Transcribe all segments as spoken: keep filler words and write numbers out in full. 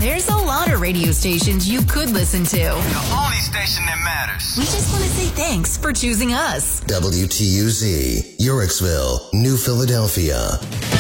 There's a lot of radio stations you could listen to. The only station that matters. We just want to say thanks for choosing us. W T U Z, Uricksville, New Philadelphia.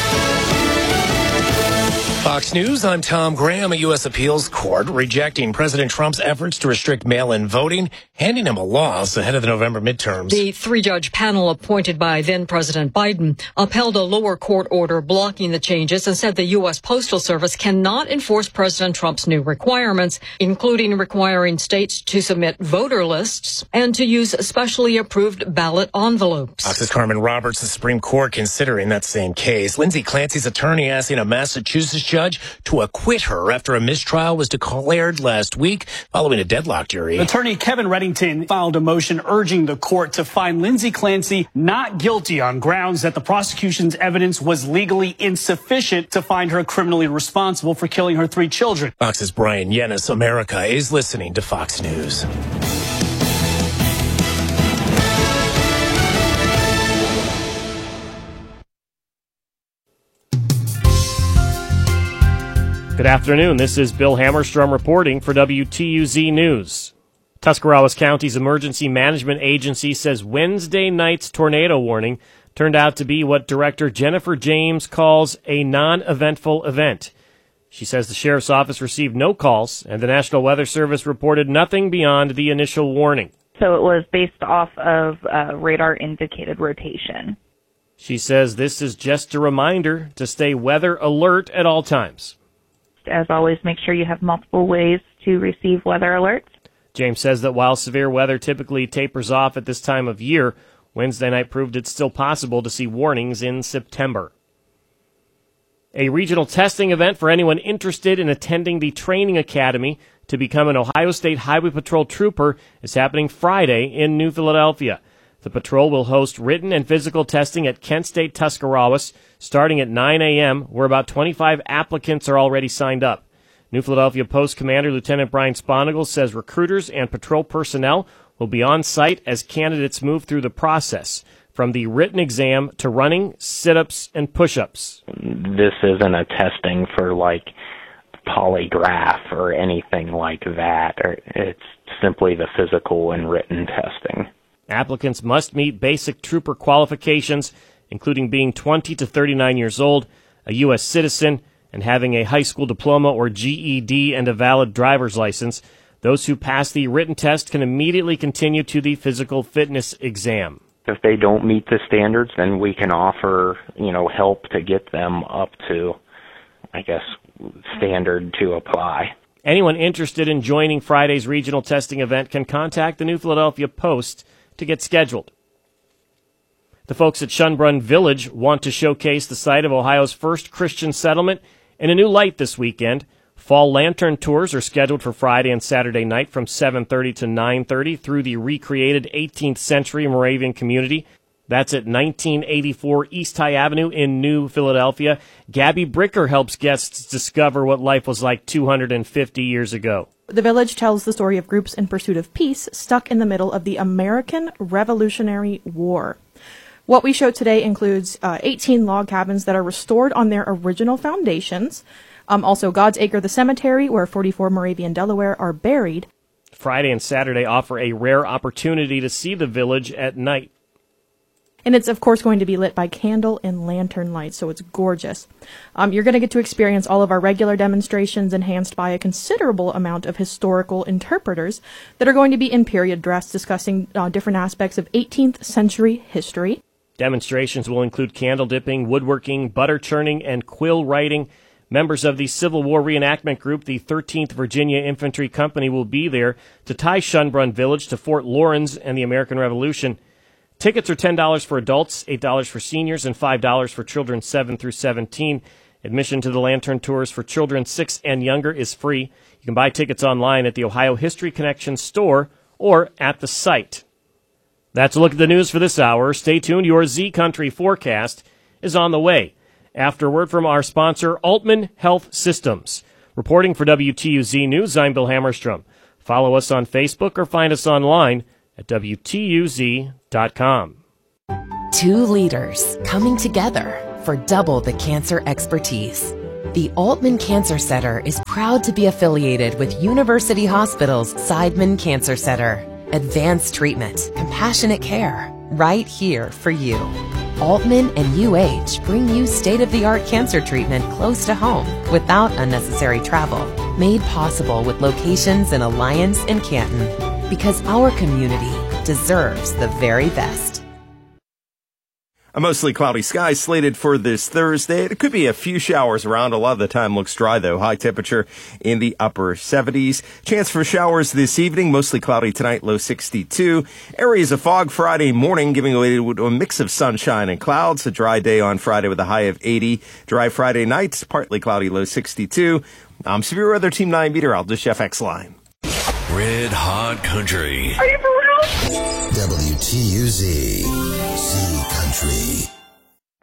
Fox News, I'm Tom Graham. A U S appeals court rejecting President Trump's efforts to restrict mail-in voting, handing him a loss ahead of the November midterms. The three-judge panel appointed by then-President Biden upheld a lower court order blocking the changes and said the U S Postal Service cannot enforce President Trump's new requirements, including requiring states to submit voter lists and to use specially approved ballot envelopes. Fox's Carmen Roberts, the Supreme Court considering that same case. Lindsay Clancy's attorney asking a Massachusetts judge to acquit her after a mistrial was declared last week following a deadlock jury. Attorney Kevin Reddington filed a motion urging the court to find Lindsay Clancy not guilty on grounds that the prosecution's evidence was legally insufficient to find her criminally responsible for killing her three children. Fox's Brian Yennis. America is listening to Fox News. Good afternoon. This is Bill Hammerstrom reporting for W T U Z News. Tuscarawas County's Emergency Management Agency says Wednesday night's tornado warning turned out to be what Director Jennifer James calls a non-eventful event. She says the Sheriff's Office received no calls, and the National Weather Service reported nothing beyond the initial warning. So it was based off of uh, radar-indicated rotation. She says this is just a reminder to stay weather alert at all times. As always, make sure you have multiple ways to receive weather alerts. James says that while severe weather typically tapers off at this time of year, Wednesday night proved it's still possible to see warnings in September. A regional testing event for anyone interested in attending the training academy to become an Ohio State Highway Patrol trooper is happening Friday in New Philadelphia. The patrol will host written and physical testing at Kent State Tuscarawas starting at nine a.m., where about twenty-five applicants are already signed up. New Philadelphia Post Commander Lieutenant Brian Sponigle says recruiters and patrol personnel will be on site as candidates move through the process, from the written exam to running, sit-ups, and push-ups. This isn't a testing for, like, polygraph or anything like that. It's simply the physical and written testing. Applicants must meet basic trooper qualifications, including being twenty to thirty-nine years old, a U S citizen, and having a high school diploma or G E D and a valid driver's license. Those who pass the written test can immediately continue to the physical fitness exam. If they don't meet the standards, then we can offer, you know, help to get them up to, I guess, standard to apply. Anyone interested in joining Friday's regional testing event can contact the New Philadelphia Post to get scheduled. The folks at Schönbrunn Village want to showcase the site of Ohio's first Christian settlement in a new light this weekend. Fall lantern tours are scheduled for Friday and Saturday night from seven thirty to nine thirty through the recreated eighteenth century Moravian community. That's at nineteen eighty-four East High Avenue in New Philadelphia. Gabby Bricker helps guests discover what life was like two hundred fifty years ago. The village tells the story of groups in pursuit of peace stuck in the middle of the American Revolutionary War. What we show today includes uh, eighteen log cabins that are restored on their original foundations. Um, also, God's Acre, the cemetery, where forty-four Moravian Delaware are buried. Friday and Saturday offer a rare opportunity to see the village at night. And it's, of course, going to be lit by candle and lantern lights, so it's gorgeous. Um, you're going to get to experience all of our regular demonstrations enhanced by a considerable amount of historical interpreters that are going to be in period dress discussing uh, different aspects of eighteenth century history. Demonstrations will include candle dipping, woodworking, butter churning, and quill writing. Members of the Civil War reenactment group, the thirteenth Virginia Infantry Company, will be there to tie Schönbrunn Village to Fort Laurens and the American Revolution. Tickets are ten dollars for adults, eight dollars for seniors, and five dollars for children seven through seventeen. Admission to the Lantern Tours for children six and younger is free. You can buy tickets online at the Ohio History Connection store or at the site. That's a look at the news for this hour. Stay tuned. Your Z Country forecast is on the way. After a word from our sponsor, Altman Health Systems. Reporting for W T U Z News, I'm Bill Hammerstrom. Follow us on Facebook or find us online at W T U Z dot com. Two leaders coming together for double the cancer expertise. The Altman Cancer Center is proud to be affiliated with University Hospital's Seidman Cancer Center. Advanced treatment, compassionate care, right here for you. Altman and U H bring you state-of-the-art cancer treatment close to home without unnecessary travel. Made possible with locations in Alliance and Canton. Because our community deserves the very best. A mostly cloudy sky slated for this Thursday. It could be a few showers around. A lot of the time looks dry, though. High temperature in the upper seventies. Chance for showers this evening. Mostly cloudy tonight, low sixty-two. Areas of fog Friday morning, giving way to a mix of sunshine and clouds. A dry day on Friday with a high of eighty. Dry Friday night, partly cloudy, low sixty-two. I'm Severe Weather Team nine meteorologist Jeff Exline. Red Hot Country. Are you for real? W T U Z Z Country.